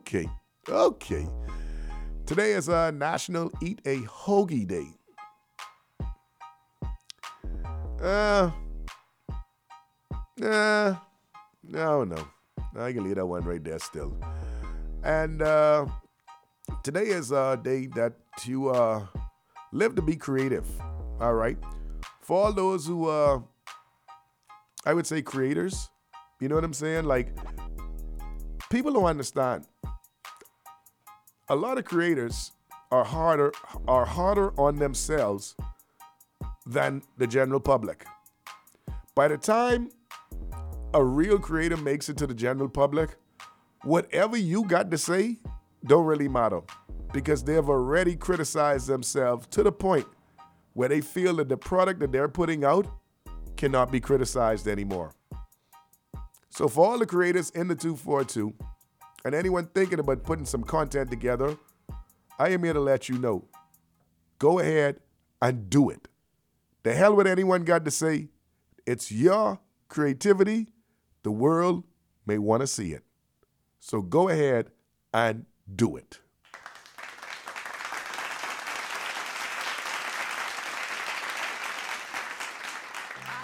Okay. Okay. Today is National Eat a Hoagie Day. No. I can leave that one right there still. And today is a day that you live to be creative. All right. For all those who, I would say creators, you know what I'm saying? Like, people don't understand. A lot of creators are harder on themselves than the general public. By the time a real creator makes it to the general public, whatever you got to say don't really matter because they have already criticized themselves to the point where they feel that the product that they're putting out cannot be criticized anymore. So for all the creators in the 242 and anyone thinking about putting some content together, I am here to let you know, go ahead and do it. The hell with anyone got to say. It's your creativity. The world may want to see it. So go ahead and do it.